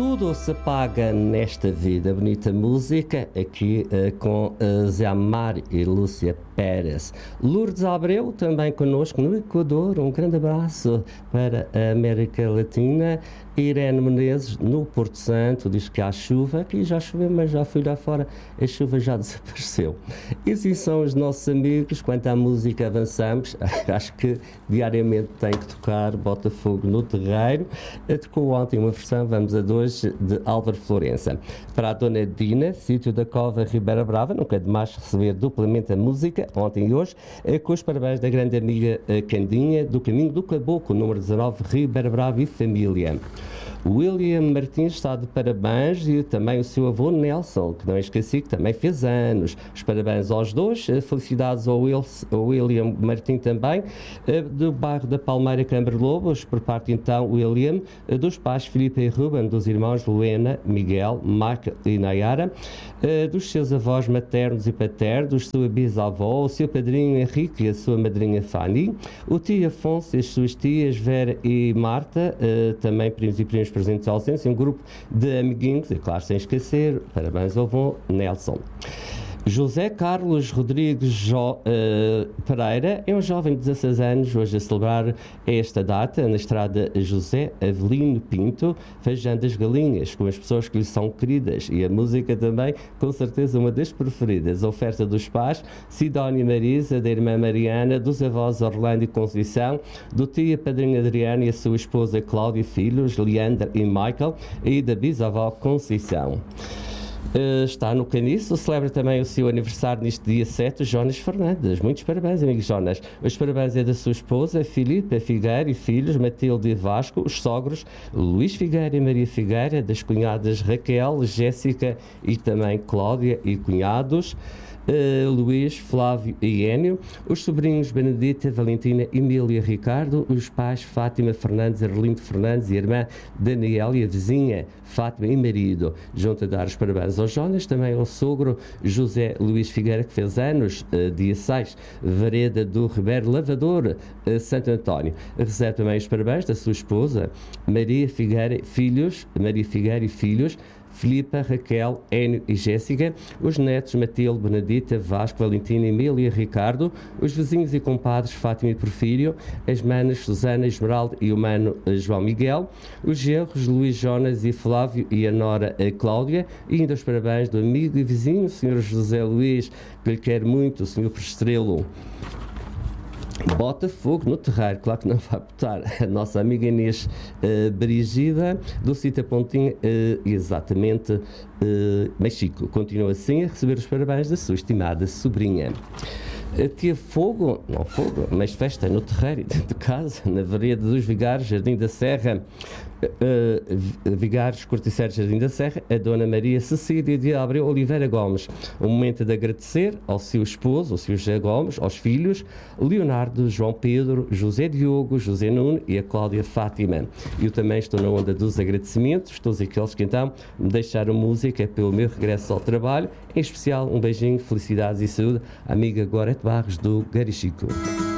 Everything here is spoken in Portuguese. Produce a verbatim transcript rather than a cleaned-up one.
Tudo se paga nesta vida. Bonita música aqui uh, com uh, Zé Amaro e Lúcia Pérez. Lourdes Abreu também connosco no Equador. Um grande abraço para a América Latina. Irene Menezes no Porto Santo diz que há chuva. Aqui já choveu, mas já fui lá fora. A chuva já desapareceu. E assim são os nossos amigos. Quanto à música avançamos. Acho que diariamente tem que tocar Botafogo no Terreiro. Tocou ontem uma versão, vamos a dois, de Álvaro Florença. Para a Dona Dina, Sítio da Cova, Ribeira Brava, nunca é demais receber duplamente a música, ontem e hoje, com os parabéns da grande amiga Candinha, do Caminho do Caboclo, número dezanove, Ribeira Brava e família. William Martins está de parabéns e também o seu avô Nelson, que não esqueci, que também fez anos. Os parabéns aos dois, felicidades ao, Wilson, ao William Martins também, do bairro da Palmeira Câmara Lobos, por parte então William, dos pais Filipe e Ruben, dos irmãos Luena, Miguel, Marca e Nayara, dos seus avós maternos e paternos, sua bisavó, o seu padrinho Henrique e a sua madrinha Fanny, o tio Afonso e as suas tias Vera e Marta, também primos e primos presentes à ausência, um grupo de amiguinhos, e claro, sem esquecer, parabéns ao avô Nelson. José Carlos Rodrigues jo, uh, Pereira é um jovem de dezasseis anos, hoje a celebrar esta data na estrada José Avelino Pinto, feijando as galinhas com as pessoas que lhe são queridas, e a música também, com certeza, uma das preferidas. A oferta dos pais, Sidónia e Marisa, da irmã Mariana, dos avós Orlando e Conceição, do tio padrinho Adriano e a sua esposa Cláudia e filhos, Leandro e Michael, e da bisavó Conceição. Uh, está no Caniço, celebra também o seu aniversário neste dia sete, Jonas Fernandes. Muitos parabéns, amigo Jonas. Os parabéns é da sua esposa, Filipe Figueira e filhos, Matilde e Vasco, os sogros, Luís Figueira e Maria Figueira, das cunhadas Raquel, Jéssica e também Cláudia e cunhados, Uh, Luís, Flávio e Énio, os sobrinhos Benedita, Valentina, Emília, Ricardo, os pais Fátima Fernandes, Arlindo Fernandes e a irmã Daniela e a vizinha Fátima e marido. Junto a dar os parabéns aos Jonas, também ao sogro José Luís Figueira, que fez anos, uh, dia seis, Vereda do Ribeiro Lavador, uh, Santo António. Recebe também os parabéns da sua esposa Maria Figueira, filhos, Maria Figueira e filhos, Filipa, Raquel, Énio e Jéssica, os netos Matilde, Benedita, Vasco, Valentina, Emília e Ricardo, os vizinhos e compadres Fátima e Porfírio, as manas Susana, Esmeralda e o mano João Miguel, os genros Luís Jonas e Flávio e a nora a Cláudia, e ainda os parabéns do amigo e vizinho, o senhor José Luís, que lhe quer muito, o senhor Prestrelo. Botafogo no Terreiro, claro que não vai botar a nossa amiga Inês uh, Brigida, do Cita Pontinha, uh, exatamente, uh, Mexico. Continua assim a receber os parabéns da sua estimada sobrinha. A tia Fogo, não Fogo, mas festa no Terreiro, dentro de casa, na Vereda dos Vigários, Jardim da Serra, uh, Vigários, Corticeiros, Jardim da Serra, a Dona Maria Cecília de Abreu Oliveira Gomes. Um momento de agradecer ao seu esposo, ao seu José Gomes, aos filhos, Leonardo, João Pedro, José Diogo, José Nuno e a Cláudia Fátima. Eu também estou na onda dos agradecimentos, todos aqueles que então me deixaram música pelo meu regresso ao trabalho, em especial um beijinho, felicidades e saúde, amiga Gorete Barros do Garichico.